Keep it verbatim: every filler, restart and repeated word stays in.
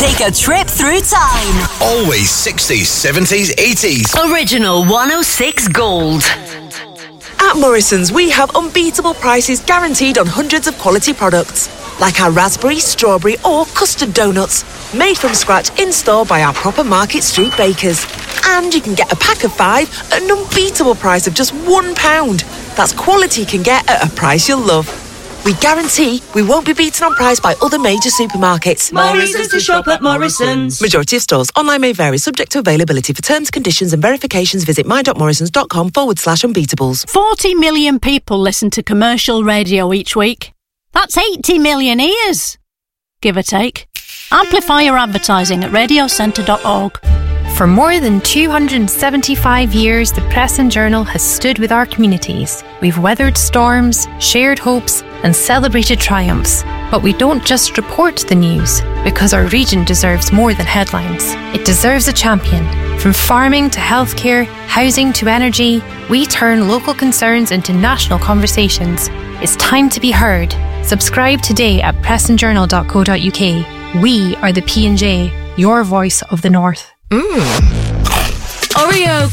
Take a trip through time. Always sixties, seventies, eighties. Original one oh six Gold. At Morrison's, we have unbeatable prices guaranteed on hundreds of quality products, like our raspberry, strawberry or custard donuts, made from scratch in-store by our proper Market Street bakers. And you can get a pack of five at an unbeatable price of just one pound. That's quality you can get at a price you'll love. We guarantee we won't be beaten on price by other major supermarkets. More reasons to shop at Morrison's. Majority of stores. Online may vary, subject to availability. For terms, conditions and verifications, visit my.morrisons.com forward slash unbeatables. forty million people listen to commercial radio each week. That's eighty million ears, give or take. Amplify your advertising at radio centre dot org. For more than two hundred seventy-five years, the Press and Journal has stood with our communities. We've weathered storms, shared hopes, and celebrated triumphs. But we don't just report the news, because our region deserves more than headlines. It deserves a champion. From farming to healthcare, housing to energy, we turn local concerns into national conversations. It's time to be heard. Subscribe today at press and journal dot co dot uk. We are the P and J, your voice of the North. Mmm. Oreo